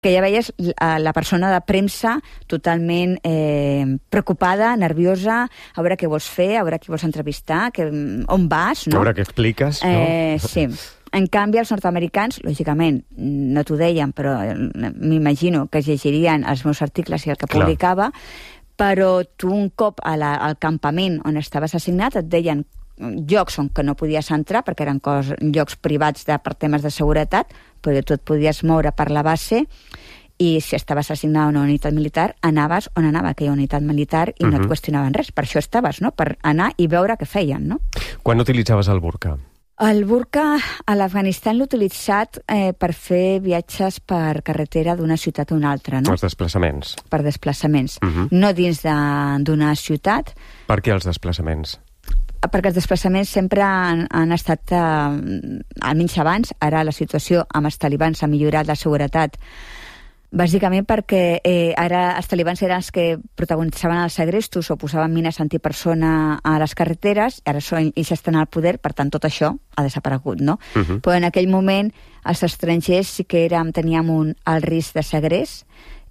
que ja veies la persona de premsa totalment preocupada, nerviosa, a veure què vols fer, a veure qui vols entrevistar, on vas, no? A veure què expliques, no? Sí. En canvi, els nord-americans, lògicament, no t'ho deien, però m'imagino que llegirien els meus articles i el que publicava, però tu un cop al campament on estaves assignat et deien llocs on que no podies entrar, perquè eren llocs privats per temes de seguretat, però tu et podies moure per la base, i si estaves assignat a una unitat militar, anaves on anava aquella unitat militar i no et qüestionaven res. Per això estaves, no? Per anar i veure què feien, no? Quan utilitzaves el burca? El burca a l'Afganistan l'he utilitzat per fer viatges per carretera d'una ciutat a una altra, no? Els desplaçaments. Per desplaçaments. No dins d'una ciutat. Per què els desplaçaments? Perquè els desplaçaments sempre han estat, almenys abans, ara la situació amb els talibans ha millorat la seguretat, bàsicament perquè ara els talibans eren els que protagonitzaven els segrestos o posaven mines antipersona a les carreteres, ara ells estan al poder, per tant tot això ha desaparegut, no? Però en aquell moment els estrangers sí que teníem el risc de segrest,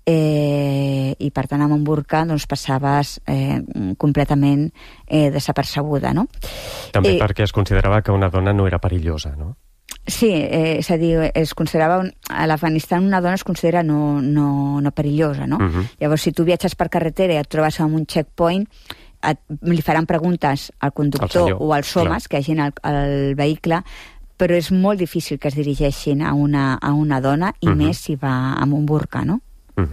i per tant amb un burca doncs passaves completament desapercebuda, no? També perquè es considerava que una dona no era perillosa, no? Sí, és a dir, a l'Afganistan una dona es considera no perillosa, no? Llavors, si tu viatges per carretera i et trobes amb un checkpoint, li faran preguntes al conductor o als homes que hagin al vehicle, però és molt difícil que es dirigeixin a una dona, i més si va amb un burca, no?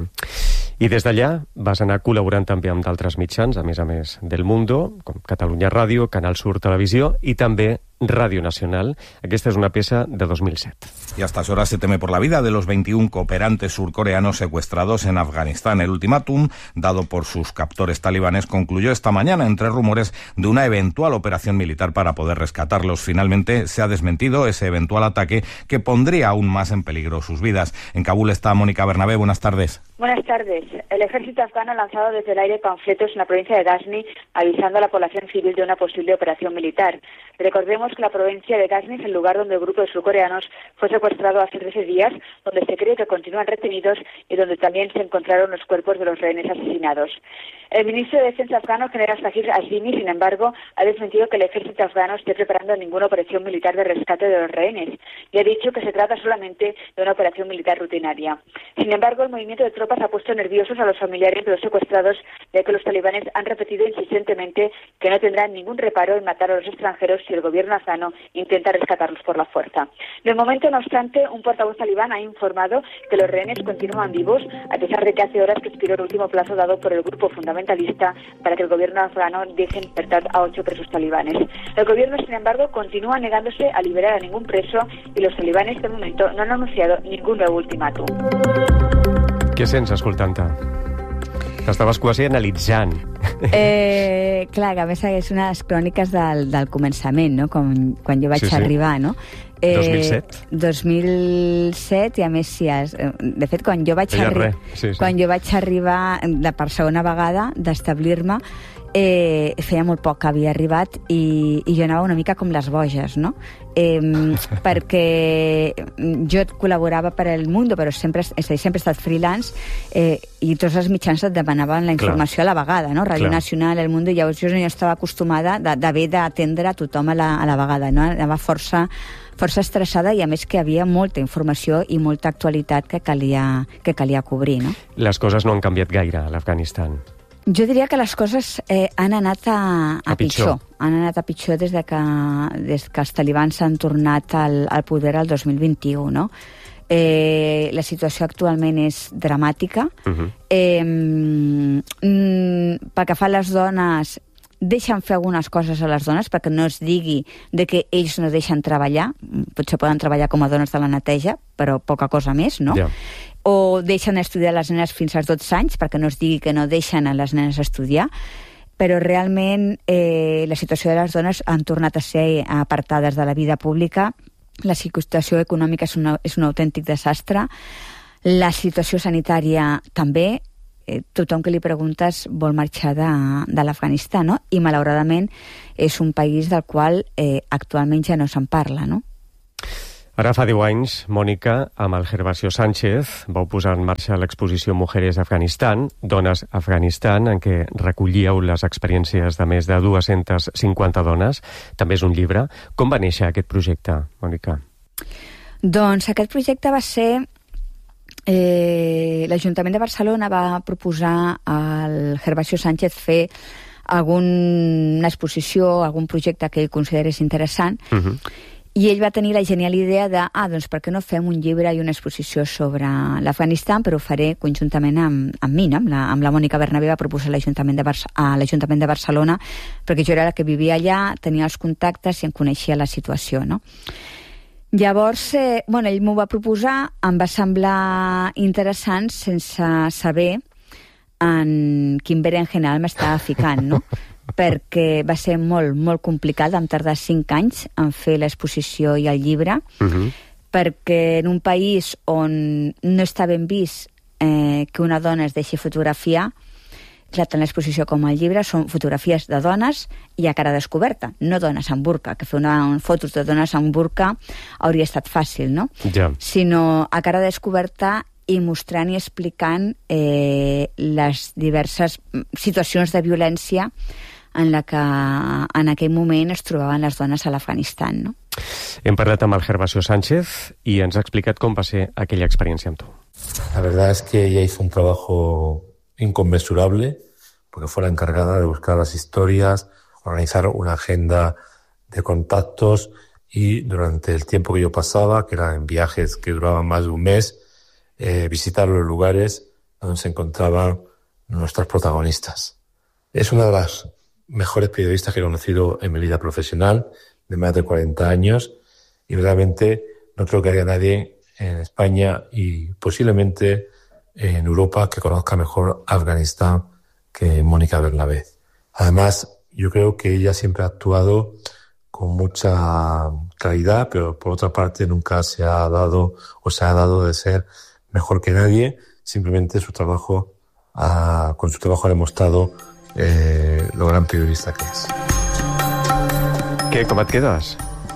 I des d'allà vas anar col·laborant també amb d'altres mitjans, a més del Mundo, com Catalunya Ràdio, Canal Sur Televisió i també Radio Nacional. Aquesta es una pieza de 2007. Y a estas horas se teme por la vida de los 21 cooperantes surcoreanos secuestrados en Afganistán. El ultimátum dado por sus captores talibanes concluyó esta mañana entre rumores de una eventual operación militar para poder rescatarlos. Finalmente se ha desmentido ese eventual ataque que pondría aún más en peligro sus vidas. En Kabul está Mónica Bernabé. Buenas tardes. Buenas tardes. El ejército afgano ha lanzado desde el aire panfletos en la provincia de Ghazni avisando a la población civil de una posible operación militar. Recordemos que la provincia de Ghazni es el lugar donde el grupo de surcoreanos fue secuestrado hace 13 días, donde se cree que continúan retenidos y donde también se encontraron los cuerpos de los rehenes asesinados. El ministro de Defensa afgano, general Zahir Azimi, sin embargo, ha desmentido que el ejército afgano esté preparando ninguna operación militar de rescate de los rehenes y ha dicho que se trata solamente de una operación militar rutinaria. Sin embargo, el movimiento de tropas ha puesto nerviosos a los familiares de los secuestrados, ya que los talibanes han repetido insistentemente que no tendrán ningún reparo en matar a los extranjeros si el gobierno afgano intenta rescatarlos por la fuerza. De momento, no obstante, un portavoz talibán ha informado que los rehenes continúan vivos, a pesar de que hace horas que expiró el último plazo dado por el grupo fundamentalista para que el gobierno afgano deje en libertad a 8 presos talibanes. El gobierno, sin embargo, continúa negándose a liberar a ningún preso y los talibanes de momento no han anunciado ningún nuevo ultimátum. Què sents escoltant-te? T'estaves quasi analitzant. Clar, que a més és una de les cròniques del començament, no? Quan jo vaig arribar, no? 2007? 2007, i a més, de fet, quan jo vaig arribar per segona vegada d'establir-me, feia molt poc que havia arribat i jo anava una mica com les boges, no? Perquè jo col·laborava per El Mundo, però sempre he estat freelance, i tots els mitjans et demanaven la informació a la vegada, no? Radio Nacional, El Mundo, i llavors jo estava acostumada d'haver d'atendre a tothom a la vegada, no? Anava força estressada, i a més que hi havia molta informació i molta actualitat que calia cobrir, no? Les coses no han canviat gaire a l'Afganistan. Jo diria que les coses han anat a pitjor. Han anat a pitjor des que els talibans han tornat al poder el 2021, no? La situació actualment és dramàtica. Pel que fa a les dones, deixen fer algunes coses a les dones perquè no es digui de que ells no deixen treballar. Potser poden treballar com a dones de la neteja, però poca cosa més, no? O deixen estudiar les nenes fins als 12 anys perquè no es digui que no deixen a les nenes estudiar, però realment la situació de les dones han tornat a ser apartades de la vida pública. La situació econòmica és un autèntic desastre. La situació sanitària també. Tothom que li preguntes vol marxar de l'Afganistan, no? I malauradament és un país del qual actualment ja no se'n parla, no? Ara fa 10 anys, Mònica, amb el Gervasio Sánchez, vau posar en marxa l'exposició Mujeres Afganistán, Dones Afganistán, en què recollíeu les experiències de més de 250 dones. També és un llibre. Com va néixer aquest projecte, Mònica? Doncs aquest projecte va ser... l'Ajuntament de Barcelona va proposar al Gervasio Sánchez fer alguna exposició, algun projecte que ell considerés interessant, i ell va tenir la genial idea de, doncs per què no fem un llibre i una exposició sobre l'Afganistan, però ho faré conjuntament amb mi, no? amb la Mònica Bernabé. Va proposar a l'Ajuntament de Barcelona, perquè jo era la que vivia allà, tenia els contactes i em coneixia la situació, no? Llavors, ell m'ho va proposar, em va semblar interessant sense saber en quin berenjenal m'estava ficant, no? Perquè va ser molt, molt complicat, vam tardar 5 anys en fer l'exposició i el llibre, perquè en un país on no està ben vist que una dona es deixi fotografiar, clar, tant l'exposició com el llibre són fotografies de dones i a cara descoberta, no dones amb burca, que fer fotos de dones amb burca hauria estat fàcil, no? Ja. Sinó a cara descoberta i mostrant i explicant les diverses situacions de violència en la que en aquell moment es trobaven les dones a l'Afganistan, no? Hem parlat amb el Gervasio Sánchez i ens ha explicat com va ser aquella experiència amb tu. La verdad es que ella hizo un trabajo inconmensurable, porque fue la encargada de buscar las historias, organizar una agenda de contactos y durante el tiempo que yo pasaba, que eran viajes que duraban más de un mes, visitar los lugares donde se encontraban nuestras protagonistas. Es una de las mejores periodistas que he conocido en mi vida profesional, de más de 40 años, y realmente no creo que haya nadie en España y posiblemente en Europa que conozca mejor Afganistán que Mónica Bernabé. Además, yo creo que ella siempre ha actuado con mucha claridad, pero por otra parte nunca se ha dado de ser mejor que nadie. Simplemente con su trabajo ha demostrado lo gran periodista que és. Què, com et quedes?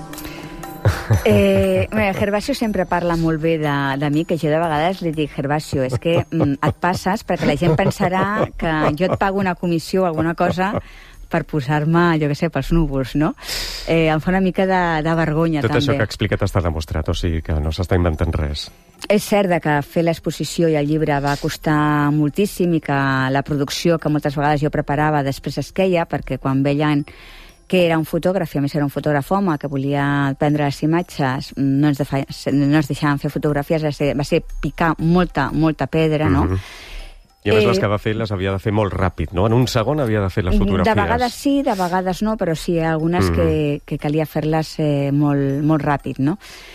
Gervasio sempre parla molt bé de mi, que jo de vegades li dic, Gervasio, és que et passes perquè la gent pensarà que jo et pago una comissió o alguna cosa per posar-me, jo què sé, pels núvols, no? Em fa una mica de vergonya, Tot també. això que ha explicat està demostrat, o sigui que no s'està inventant res. És cert que fer l'exposició i el llibre va costar moltíssim i que la producció que moltes vegades jo preparava després es queia, perquè quan veien que era un fotògraf, i a més era un fotògraf home que volia prendre les imatges, no ens deixaven fer fotografies, va ser picar molta pedra, no? I a més les que va fer les havia de fer molt ràpid, no? En un segon havia de fer les fotografies. De vegades sí, de vegades no, però sí, algunes que calia fer-les molt ràpid, no?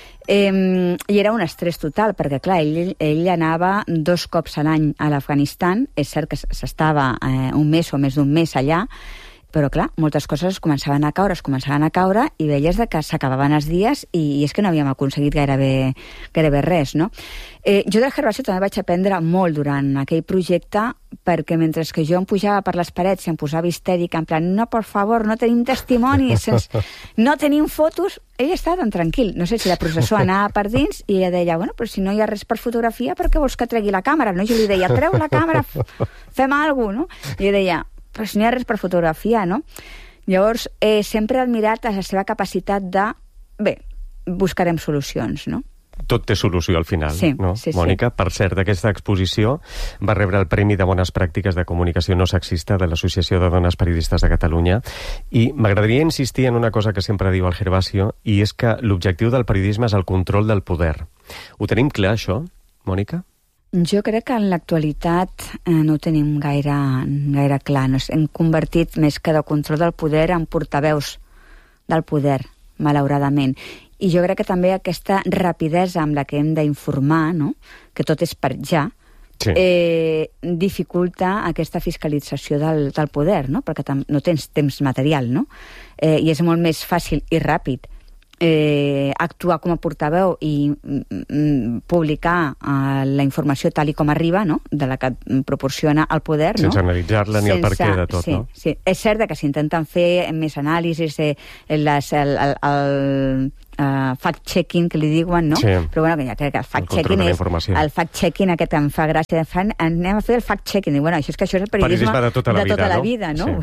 I era un estrès total, perquè clar, ell anava 2 cops a l'any a l'Afganistan, és cert que s'estava un mes o més d'un mes allà, però clar, moltes coses començaven a caure i veies que s'acabaven els dies i és que no havíem aconseguit gairebé res, no? Jo del Gervasio també vaig aprendre molt durant aquell projecte, perquè mentre que jo em pujava per les parets i em posava histèrica, en plan, no, por favor, no tenim testimonis, no tenim fotos, ell estava tan tranquil. No sé si la processó anava per dins i ella deia, bueno, però si no hi ha res per fotografia, per què vols que tregui la càmera? No? Jo li deia, treu la càmera, fem alguna cosa, no? I ella deia, però si no hi ha res per fotografiar, no? Llavors, sempre he admirat la seva capacitat de, bé, buscarem solucions, no? Tot té solució al final, sí, no? Sí, Mònica, per cert, aquesta exposició va rebre el Premi de Bones Pràctiques de Comunicació No Sexista de l'Associació de Dones Periodistes de Catalunya, i m'agradaria insistir en una cosa que sempre diu el Gervasio, i és que l'objectiu del periodisme és el control del poder. Ho tenim clar, això, Mònica? Jo crec que en l'actualitat no ho tenim gaire clar. Nos hem convertit més que de control del poder en portaveus del poder, malauradament. I jo crec que també aquesta rapidesa amb la que hem d'informar, no? Que tot és per ja, sí. Dificulta aquesta fiscalització del poder, no? Perquè no tens temps material, no? I és molt més fàcil i ràpid actuar com a portaveu i publicar la informació tal i com arriba, no? De la que proporciona el poder, no? Sense analitzar-la ni el perquè de tot, no? Sí. És cert que s'intenten fer més anàlisis, fact-checking, que li diuen, no? Sí. Però bueno, ja crec que el fact-checking és... El fact-checking aquest em fa gràcia. Anem a fer el fact-checking. I bueno, això és el periodisme de tota la vida, no?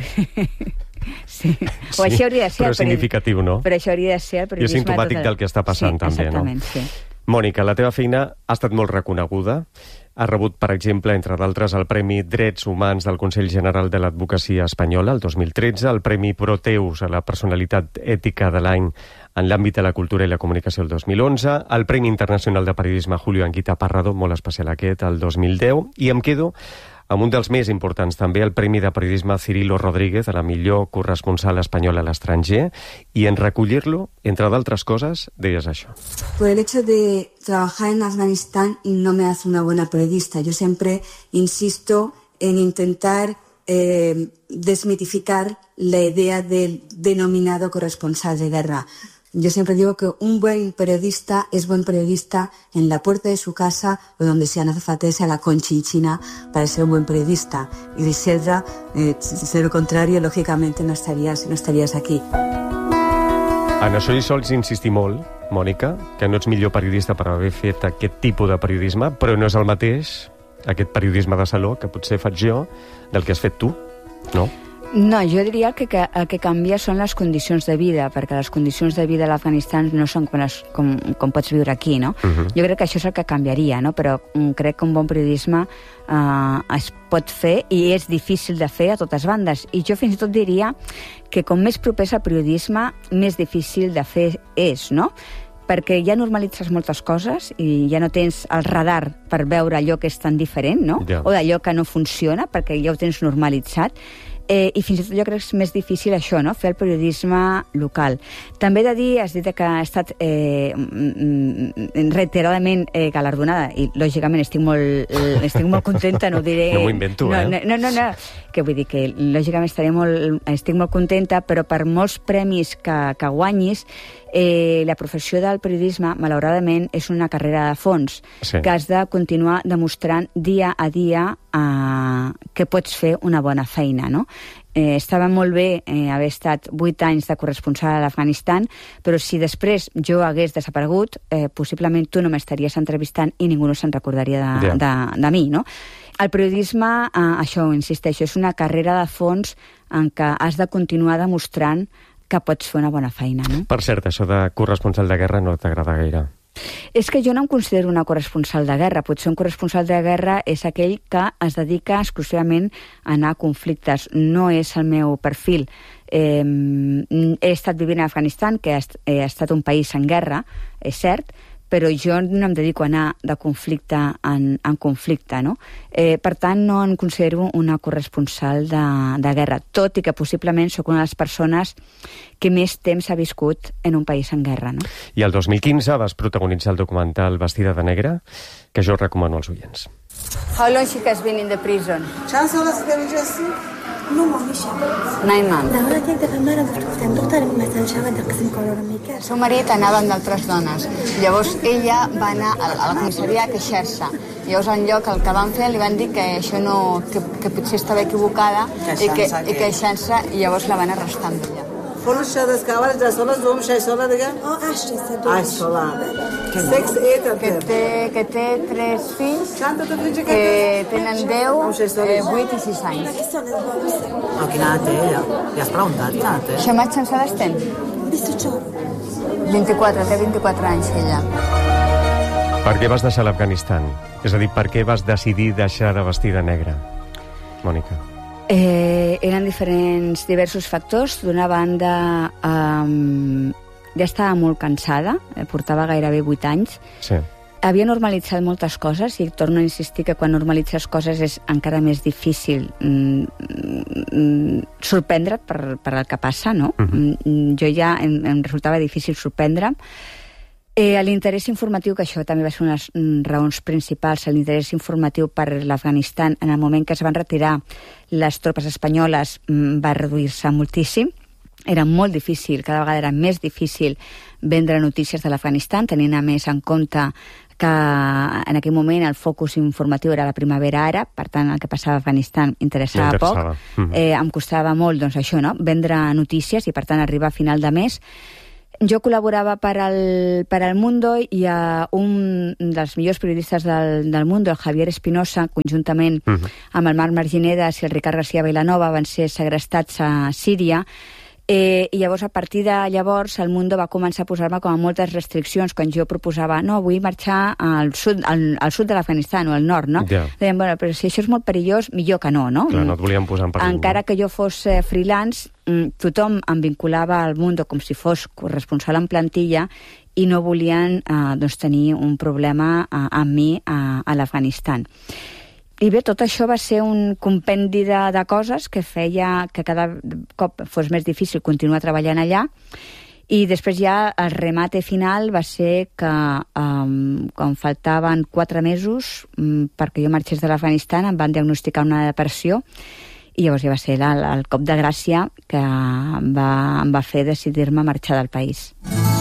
Sí. O això hauria de ser... Però significatiu, no? Però això hauria de ser el periodisme... I és simptomàtic del que està passant, també, no? Exactament, sí. Mònica, la teva feina ha estat molt reconeguda. Ha rebut, per exemple, entre d'altres, el Premi Drets Humans del Consell General de l'Advocacia Espanyola, el 2013, el Premi Proteus a la Personalitat Ètica de l'any en l'àmbit de la cultura i la comunicació el 2011, el Premi Internacional de Periodisme Julio Anguita Parrado, molt especial aquest, el 2010, i em quedo amb un dels més importants també, el Premi de Periodisme Cirilo Rodríguez, a la millor corresponsal espanyola a l'estranger, y en recollir-lo, entre d'altres coses, deies això. Por el hecho de trabajar en Afganistán y no me hace una buena periodista. Yo siempre insisto en intentar desmitificar la idea del denominado corresponsal de guerra. Yo siempre digo que un buen periodista es buen periodista en la puerta de su casa o donde sea, no hace falta irse a la Conchichina para ser un buen periodista. Y de ser lo contrario, lógicamente no estarías aquí. En això hi sols insistir molt, Mònica, que no ets millor periodista per haver fet aquest tipus de periodisme, però no és el mateix, aquest periodisme de saló, que potser faig jo, del que has fet tu, no? No, jo diria que el que canvia són les condicions de vida, perquè les condicions de vida a l'Afganistan no són com pots viure aquí, no? Jo crec que això és el que canviaria, no? Però crec que un bon periodisme es pot fer i és difícil de fer a totes bandes. I jo fins i tot diria que com més propers al periodisme, més difícil de fer és, no? Perquè ja normalitzes moltes coses i ja no tens el radar per veure allò que és tan diferent, no? Ja. O d'allò que no funciona, perquè ja ho tens normalitzat. I fins i tot jo crec que és més difícil això, no? Fer el periodisme local. També he de dir, has dit que ha estat reiteradament galardonada, i lògicament estic molt contenta, no ho diré... No m'ho invento, No, que vull dir que lògicament estic molt contenta, però per molts premis que guanyis, la professió del periodisme, malauradament, és una carrera de fons, que has de continuar demostrant dia a dia que pots fer una bona feina, no? Estava molt bé haver estat 8 anys de corresponsal a l'Afganistan, però si després jo hagués desaparegut, possiblement tu no m'estaries entrevistant i ningú no se'n recordaria de mi, no? El periodisme, això, insisteixo, és una carrera de fons en què has de continuar demostrant que pots fer una bona feina, no? Per cert, això de corresponsal de guerra no t'agrada gaire. És que jo no em considero una corresponsal de guerra. Potser un corresponsal de guerra és aquell que es dedica exclusivament a anar a conflictes. No és el meu perfil. He estat vivint a Afganistan, que ha estat un país en guerra, és cert, però jo no em dedico a anar de conflicte en conflicte, no? Per tant, no em considero una corresponsal de guerra, tot i que possiblement sóc una de les persones que més temps ha viscut en un país en guerra, no? I el 2015 vas protagonitzar el documental Vestida de negre, que jo recomano als oients. How long she has been in the prison? چند سال است در اینجاست؟ 9 ماه میشه. 9 months. دورت یک دفعه مرا گفتم دختر مثلا شود قسم کارا رو میکرد. El seu marit anava amb d'altres dones. Llavors ella va anar a la comissaria a queixar-se. Llavors en lloc el que van fer li van dir que això no, que potser estava equivocada i queixant-se, i llavors la van arrestar amb ella. خلوش شد از که اول 10 ساله دوم 6 ساله دیگه 8 ساله que té 3 fills que tenen 10, 8 i 6 anys. quina edat té ella? Li has preguntat quina edat té? Això maig sense l'estem? 24, té 24 anys ella. Per què vas deixar l'Afganistan? És a dir, per què vas decidir deixar de vestir de negre, Mònica? Eren diversos factors. D'una banda, ja estava molt cansada, portava gairebé 8 anys. Sí. Havia normalitzat moltes coses, i torno a insistir que quan normalitzes coses és encara més difícil sorprendre't per el que passa, no? Jo ja em resultava difícil sorprendre'm. L'interès informatiu, que això també va ser una de les raons principals, l'interès informatiu per l'Afganistan en el moment que es van retirar les tropes espanyoles va reduir-se moltíssim. Era molt difícil, cada vegada era més difícil vendre notícies de l'Afganistan, tenint a més en compte que en aquell moment el focus informatiu era la primavera àrab, per tant el que passava a Afganistan interessava poc. Em costava molt, doncs això, no?, vendre notícies i per tant arribar a final de mes. Jo col·laborava per al Mundo i un dels millors periodistes del Mundo, el Javier Espinosa, conjuntament amb el Marc Marginedas i el Ricard García Vilanova, van ser segrestats a Síria. I llavors, a partir de llavors, el Mundo va començar a posar-me com a moltes restriccions quan jo proposava, no, vull marxar al sud de l'Afganistan o al nord, no? Yeah. Deien, bueno, però si això és molt perillós, millor que no, no? Clar, no et volien posar en perill. Encara que jo fos freelance, tothom em vinculava al Mundo com si fos corresponsal en plantilla i no volien tenir un problema amb mi a l'Afganistan. I bé, tot això va ser un compendi de coses que feia que cada cop fos més difícil continuar treballant allà. I després ja el remate final va ser que quan faltaven 4 mesos perquè jo marxés de l'Afganistan em van diagnosticar una depressió i llavors ja va ser el cop de gràcia que em va fer decidir-me marxar del país.